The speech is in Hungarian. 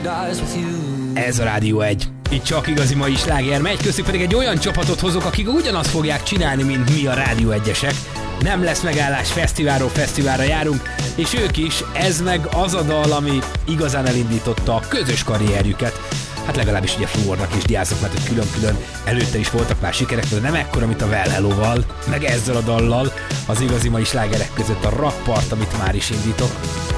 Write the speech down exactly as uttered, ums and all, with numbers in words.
Ez a Rádió egy. Itt csak igazi mai sláger megy, köztük pedig egy olyan csapatot hozok, akik ugyanazt fogják csinálni, mint mi a Rádió egyesek. Nem lesz megállás, fesztiválról fesztiválra járunk, és ők is, ez meg az a dal, ami igazán elindította a közös karrierjüket. Hát legalábbis ugye Fluornak és Diázok, mert külön-külön előtte is voltak már sikerek, de nem ekkora, mint a Well Hello-val, meg ezzel a dallal, az igazi mai slágerek között a Rappart, amit már is indítok.